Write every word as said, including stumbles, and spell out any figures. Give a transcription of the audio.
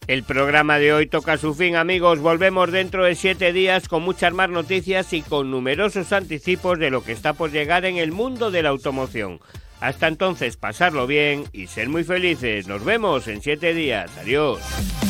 El programa de hoy toca su fin, amigos. Volvemos dentro de siete días con muchas más noticias y con numerosos anticipos de lo que está por llegar en el mundo de la automoción. Hasta entonces, pasarlo bien y ser muy felices. Nos vemos en siete días. Adiós.